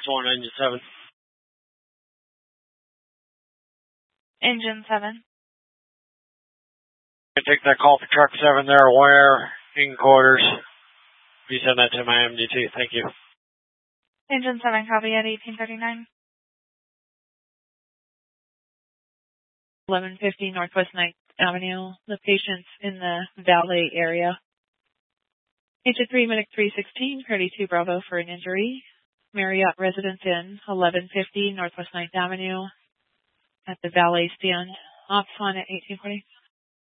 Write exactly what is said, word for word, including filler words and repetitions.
one, engine seven. Engine seven. I take that call for truck seven there, where in quarters. You send that to my M D T. Thank you. Engine seven, copy at eighteen thirty-nine. eleven fifty Northwest ninth Avenue. The patient's in the valet area. H three, Medic three sixteen, thirty-two Bravo for an injury. Marriott Residence Inn, eleven fifty Northwest ninth Avenue. At the valet stand. Ops one at eighteen forty.